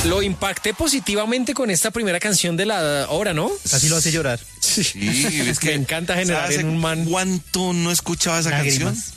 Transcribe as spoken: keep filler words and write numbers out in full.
Lo impacté positivamente con esta primera canción de la hora, ¿no? Casi lo hace llorar. Sí, es que Me encanta generar ¿sabes en un man. ¿Cuánto no escuchaba esa Lágrimas. canción?